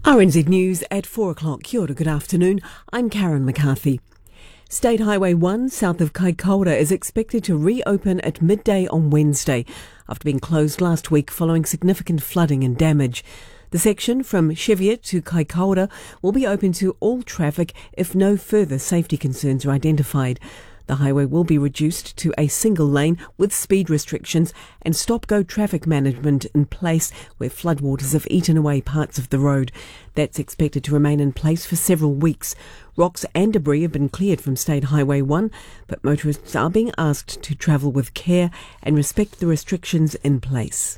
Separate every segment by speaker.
Speaker 1: RNZ News at 4 o'clock. Kia ora, good afternoon. I'm Karen McCarthy. State Highway 1 south of Kaikoura is expected to reopen at midday on Wednesday after being closed last week following significant flooding and damage. The section from Cheviot to Kaikoura will be open to all traffic if no further safety concerns are identified. The highway will be reduced to a single lane with speed restrictions and stop-go traffic management in place where floodwaters have eaten away parts of the road. That's expected to remain in place for several weeks. Rocks and debris have been cleared from State Highway 1, but motorists are being asked to travel with care and respect the restrictions in place.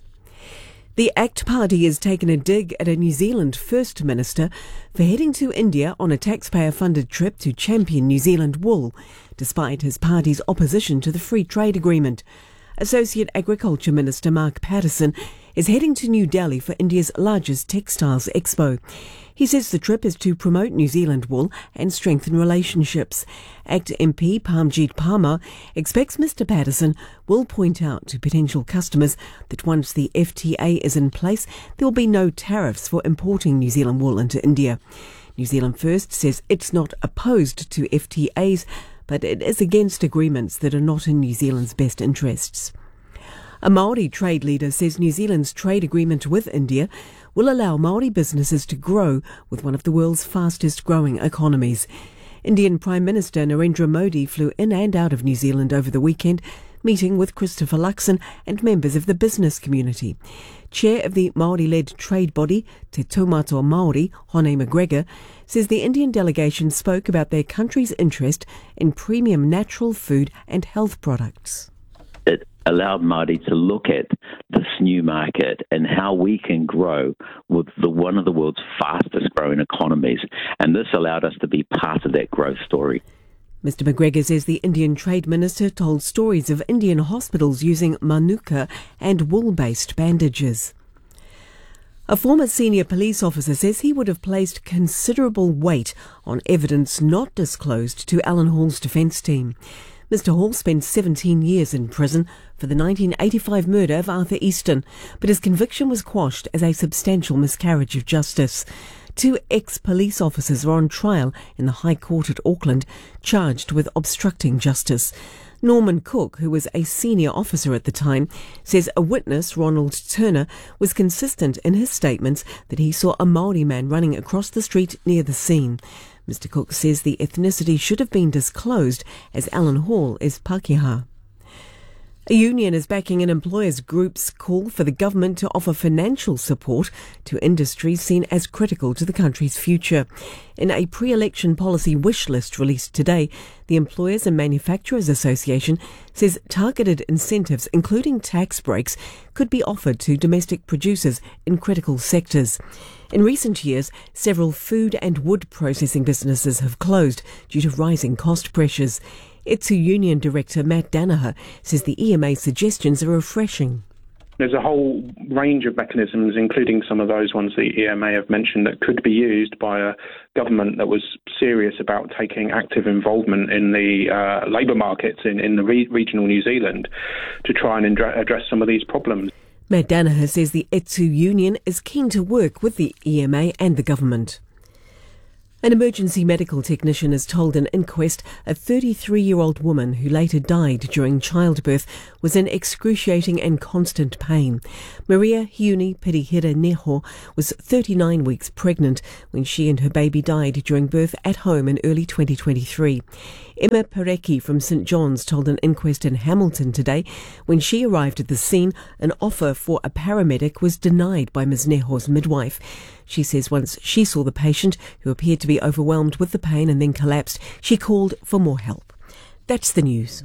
Speaker 1: The ACT Party has taken a dig at a New Zealand First Minister for heading to India on a taxpayer-funded trip to champion New Zealand wool, despite his party's opposition to the free trade agreement. Associate Agriculture Minister Mark Patterson is heading to New Delhi for India's largest textiles expo. He says the trip is to promote New Zealand wool and strengthen relationships. ACT MP Parmjit Parmar expects Mr Patterson will point out to potential customers that once the FTA is in place, there will be no tariffs for importing New Zealand wool into India. New Zealand First says it's not opposed to FTAs, but it is against agreements that are not in New Zealand's best interests. A Māori trade leader says New Zealand's trade agreement with India will allow Māori businesses to grow with one of the world's fastest growing economies. Indian Prime Minister Narendra Modi flew in and out of New Zealand over the weekend, meeting with Christopher Luxon and members of the business community. Chair of the Māori-led trade body, Te Taumato Māori, Hone McGregor, says the Indian delegation spoke about their country's interest in premium natural food and health products.
Speaker 2: It allowed Māori to look at this new market and how we can grow with one of the world's fastest growing economies. And this allowed us to be part of that growth story.
Speaker 1: Mr McGregor says the Indian Trade Minister told stories of Indian hospitals using manuka and wool-based bandages. A former senior police officer says he would have placed considerable weight on evidence not disclosed to Alan Hall's defence team. Mr Hall spent 17 years in prison for the 1985 murder of Arthur Easton, but his conviction was quashed as a substantial miscarriage of justice. 2 ex-police officers are on trial in the High Court at Auckland, charged with obstructing justice. Norman Cook, who was a senior officer at the time, says a witness, Ronald Turner, was consistent in his statements that he saw a Māori man running across the street near the scene. Mr Cook says the ethnicity should have been disclosed as Alan Hall is Pākehā. A union is backing an employers' group's call for the government to offer financial support to industries seen as critical to the country's future. In a pre-election policy wish list released today, the Employers and Manufacturers Association says targeted incentives, including tax breaks, could be offered to domestic producers in critical sectors. In recent years, several food and wood processing businesses have closed due to rising cost pressures. ITSU Union Director Matt Danaher says the EMA's suggestions are refreshing.
Speaker 3: There's a whole range of mechanisms, including some of those ones the EMA have mentioned, that could be used by a government that was serious about taking active involvement in the labour markets in the regional New Zealand to try and address some of these problems.
Speaker 1: Matt Danaher says the ITSU Union is keen to work with the EMA and the government. An emergency medical technician has told an inquest a 33-year-old woman who later died during childbirth was in excruciating and constant pain. Maria Hiuni Pirihira Neho was 39 weeks pregnant when she and her baby died during birth at home in early 2023. Emma Parecki from St John's told an inquest in Hamilton today when she arrived at the scene, an offer for a paramedic was denied by Ms Neho's midwife. She says once she saw the patient, who appeared to be overwhelmed with the pain and then collapsed, she called for more help. That's the news.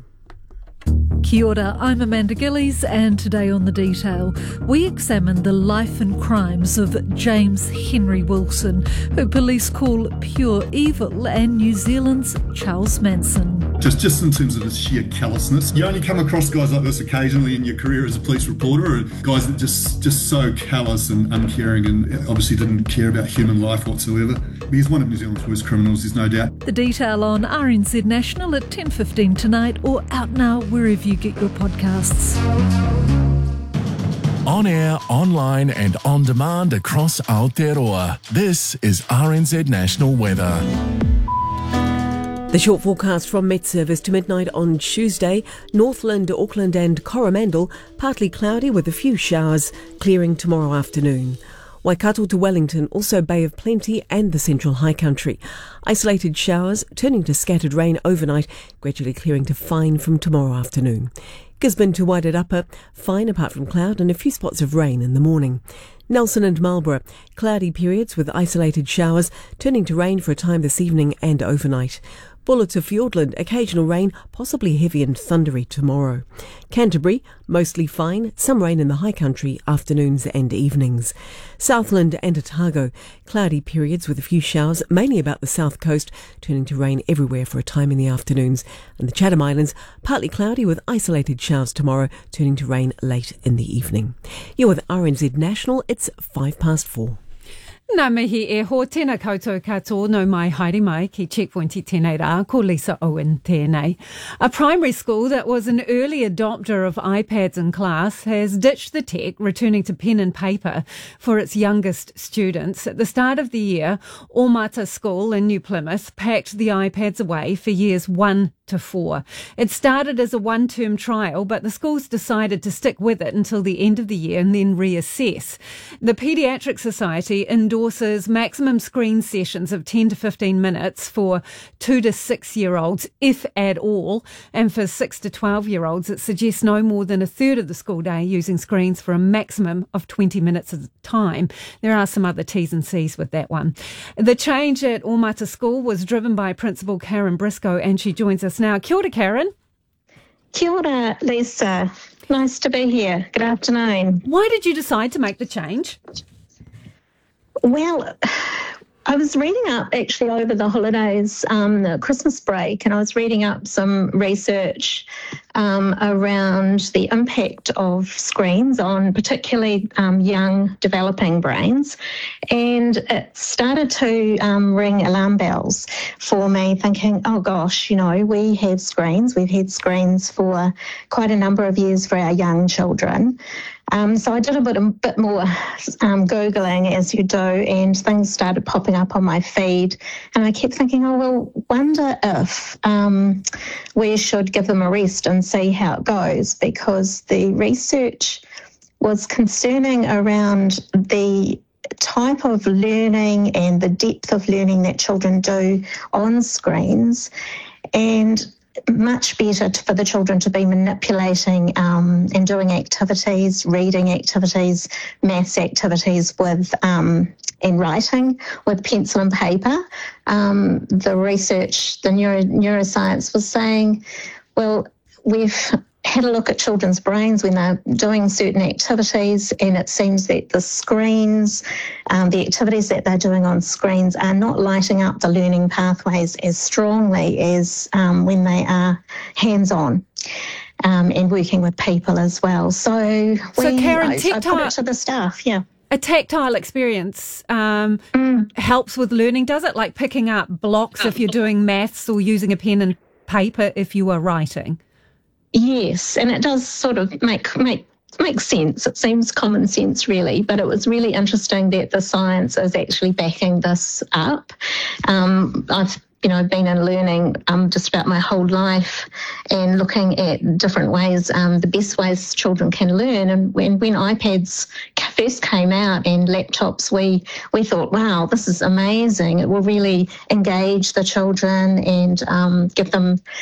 Speaker 4: Kia ora, I'm Amanda Gillies, and today on The Detail, we examine the life and crimes of James Henry Wilson, who police call pure evil, and New Zealand's Charles Manson.
Speaker 5: Just in terms of his sheer callousness. You only come across guys like this occasionally in your career as a police reporter, or guys that just so callous and uncaring and obviously didn't care about human life whatsoever. He's one of New Zealand's worst criminals, there's no doubt.
Speaker 4: The Detail on RNZ National at 10:15 tonight, or out now wherever you get your podcasts.
Speaker 6: On air, online and on demand across Aotearoa. This is RNZ National Weather.
Speaker 1: The short forecast from Met Service to midnight on Tuesday. Northland, Auckland and Coromandel, partly cloudy with a few showers, clearing tomorrow afternoon. Waikato to Wellington, also Bay of Plenty and the Central High Country. Isolated showers, turning to scattered rain overnight, gradually clearing to fine from tomorrow afternoon. Gisborne to Wairarapa, fine apart from cloud and a few spots of rain in the morning. Nelson and Marlborough, cloudy periods with isolated showers, turning to rain for a time this evening and overnight. Buller to Fiordland, occasional rain, possibly heavy and thundery tomorrow. Canterbury, mostly fine, some rain in the high country, afternoons and evenings. Southland and Otago, cloudy periods with a few showers, mainly about the south coast, turning to rain everywhere for a time in the afternoons. And the Chatham Islands, partly cloudy with isolated showers tomorrow, turning to rain late in the evening. You're with RNZ National, it's 4:05.
Speaker 7: Nā mihi e ho tēnā koutou katoa no mai haere mai ki Checkpoint I tēnei rā, ko Lisa Owen tēnei. A primary school that was an early adopter of iPads in class has ditched the tech, returning to pen and paper for its youngest students. At the start of the year, Ormata School in New Plymouth packed the iPads away for years 1 to 4. It started as a one-term trial, but the schools decided to stick with it until the end of the year and then reassess. The Paediatric Society endorses maximum screen sessions of 10 to 15 minutes for 2 to 6-year-olds, if at all, and for 6 to 12-year-olds, it suggests no more than a third of the school day using screens for a maximum of 20 minutes at a time. There are some other T's and C's with that one. The change at Ormata School was driven by Principal Karen Briscoe, and she joins us now. Kia ora, Karen.
Speaker 8: Kia ora, Lisa. Nice to be here. Good afternoon.
Speaker 7: Why did you decide to make the change?
Speaker 8: Well, I was reading up actually over the holidays, the Christmas break, and I was reading up some research around the impact of screens on particularly young developing brains. And it started to ring alarm bells for me, thinking, oh gosh, we have screens. We've had screens for quite a number of years for our young children. So I did a bit more Googling, as you do, and things started popping up on my feed. And I kept thinking, wonder if we should give them a rest and see how it goes, because the research was concerning around the type of learning and the depth of learning that children do on screens, and much better for the children to be manipulating and doing activities, reading activities, maths activities with and writing with pencil and paper. The research, the neuroscience was saying, well, we've had a look at children's brains when they're doing certain activities, and it seems that the screens, the activities that they're doing on screens are not lighting up the learning pathways as strongly as when they are hands-on and working with people as well. So
Speaker 7: Karen,
Speaker 8: I put it to the staff, yeah.
Speaker 7: A tactile experience helps with learning, does it? Like picking up blocks if you're doing maths, or using a pen and paper if you are writing?
Speaker 8: Yes, and it does sort of make sense. It seems common sense, really, but it was really interesting that the science is actually backing this up. I've been in learning just about my whole life, and looking at different ways, the best ways children can learn. And when iPads first came out and laptops, we thought, wow, this is amazing. It will really engage the children and give them